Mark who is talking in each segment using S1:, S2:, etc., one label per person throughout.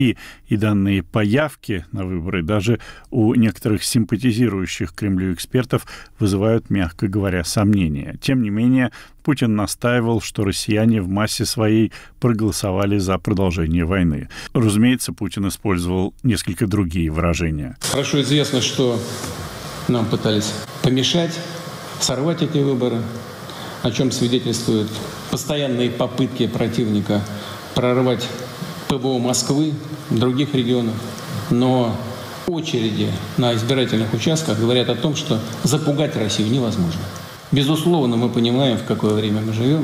S1: и данные по явке на выборы даже у некоторых симпатизирующих Кремлю экспертов вызывают, мягко говоря, сомнения. Тем не менее, Путин настаивал, что россияне в массе своей проголосовали за продолжение войны. Разумеется, Путин использовал несколько другие выражения.
S2: Хорошо известно, что нам пытались помешать, сорвать эти выборы, о чем свидетельствуют постоянные попытки противника прорвать ПВО Москвы, других регионов. Но очереди на избирательных участках говорят о том, что запугать Россию невозможно. Безусловно, мы понимаем, в какое время мы живем.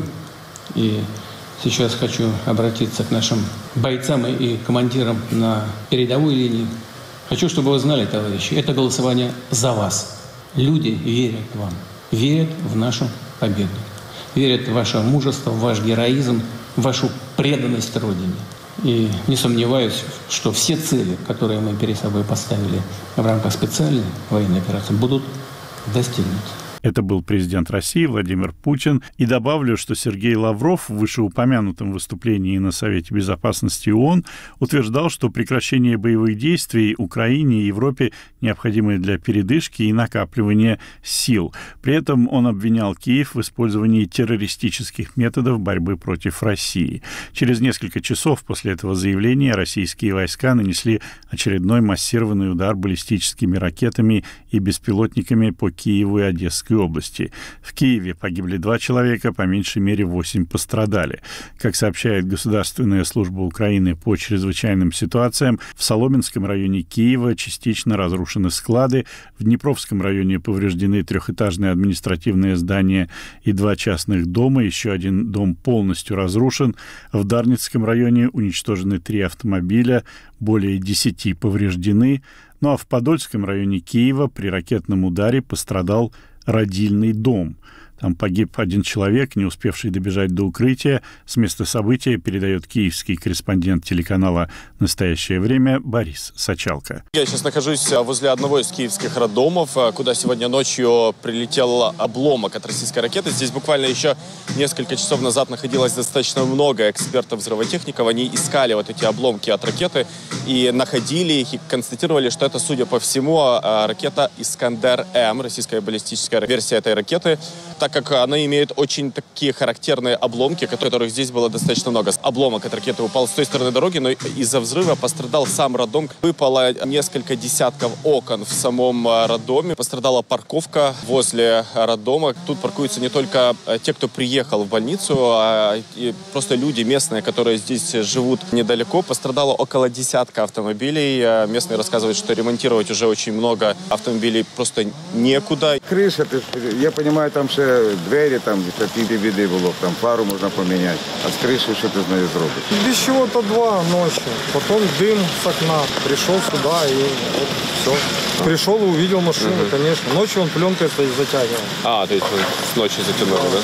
S2: И сейчас хочу обратиться к нашим бойцам и командирам на передовой линии. Хочу, чтобы вы знали, товарищи, это голосование за вас. Люди верят вам, верят в нашу победу, верят в ваше мужество, в ваш героизм, в вашу преданность Родине. И не сомневаюсь, что все цели, которые мы перед собой поставили в рамках специальной военной операции, будут достигнуты.
S1: Это был президент России Владимир Путин. И добавлю, что Сергей Лавров в вышеупомянутом выступлении на Совете Безопасности ООН утверждал, что прекращение боевых действий Украине и Европе необходимо для передышки и накапливания сил. При этом он обвинял Киев в использовании террористических методов борьбы против России. Через несколько часов после этого заявления российские войска нанесли очередной массированный удар баллистическими ракетами и беспилотниками по Киеву и Одесской области. В Киеве погибли 2 человека, по меньшей мере 8 пострадали. Как сообщает Государственная служба Украины по чрезвычайным ситуациям, в Соломенском районе Киева частично разрушены склады, в Днепровском районе повреждены 3-этажное административное здание и 2 частных дома, еще один дом полностью разрушен. В Дарницком районе уничтожены 3 автомобиля, более 10 повреждены. Ну а в Подольском районе Киева при ракетном ударе пострадал родильный дом. Там погиб 1 человек, не успевший добежать до укрытия. С места события передает киевский корреспондент телеканала «Настоящее время» Борис Сачалко.
S3: Я сейчас нахожусь возле одного из киевских роддомов, куда сегодня ночью прилетел обломок от российской ракеты. Здесь буквально еще несколько часов назад находилось достаточно много экспертов-взрывотехников. Они искали вот эти обломки от ракеты и находили их, и констатировали, что это, судя по всему, ракета «Искандер-М», российская баллистическая версия этой ракеты, так как она имеет очень такие характерные обломки, которых здесь было достаточно много. Обломок от ракеты упал с той стороны дороги, но из-за взрыва пострадал сам роддом. Выпало несколько десятков окон в самом роддоме. Пострадала парковка возле роддома. Тут паркуются не только те, кто приехал в больницу, а и просто люди местные, которые здесь живут недалеко. Пострадало около 10 автомобилей. Местные рассказывают, что ремонтировать уже очень много автомобилей просто некуда.
S4: Крыша, я понимаю, там ще двері, там такі біди було, там фару можна поміняти, а з кришею що ти з нею зробиш?
S5: Без чего-то 2 ночи, потом дым с окна, пришел сюда и вот все. Пришел и увидел машину, конечно. Ночью он пленкой затягивал.
S3: А, то есть с ночи затянули, да?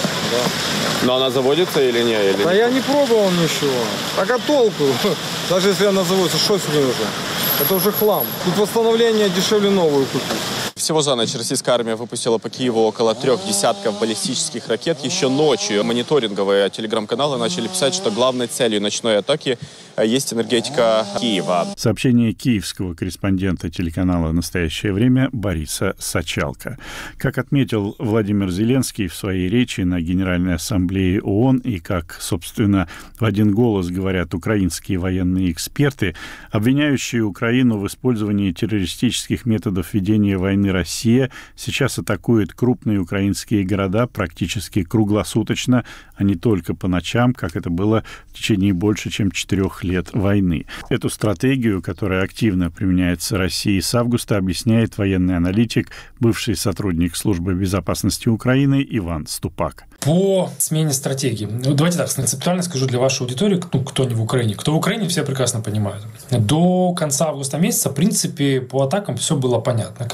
S5: Да.
S3: Но она заводится или не?
S5: Да я не пробовал ничего. Так а толку? Даже если она заводится, что с ней уже? Это уже хлам. Тут восстановление дешевле новую купить.
S3: Всего за ночь российская армия выпустила по Киеву около 3 десятков баллистических ракет. Еще ночью мониторинговые телеграм-каналы начали писать, что главной целью ночной атаки есть энергетика Киева.
S1: Сообщение киевского корреспондента телеканала «Настоящее время» Бориса Сачалко. Как отметил Владимир Зеленский в своей речи на Генеральной ассамблее ООН и как, собственно, в один голос говорят украинские военные эксперты, обвиняющие Украину в использовании террористических методов ведения войны Россия сейчас атакует крупные украинские города практически круглосуточно, а не только по ночам, как это было в течение больше чем 4 лет войны. Эту стратегию, которая активно применяется Россией с августа, объясняет военный аналитик, бывший сотрудник Службы безопасности Украины Иван Ступак.
S6: По смене стратегии. Давайте так, концептуально скажу для вашей аудитории, кто не в Украине. Кто в Украине, все прекрасно понимают. До конца августа месяца, в принципе, по атакам все было понятно.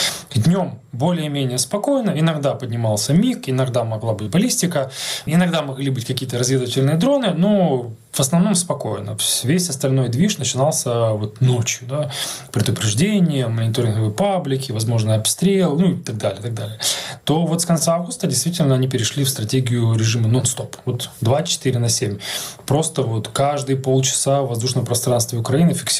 S6: Днем более-менее спокойно. Иногда поднимался МиГ, иногда могла быть баллистика, иногда могли быть какие-то разведывательные дроны, но в основном спокойно. Весь остальной движ начинался ночью. Да? Предупреждение, мониторинговые паблики, возможный обстрел, и так далее, так далее. То с конца августа действительно они перешли в стратегию режима нон-стоп. 24/7. Просто каждые полчаса в воздушном пространстве Украины фиксируют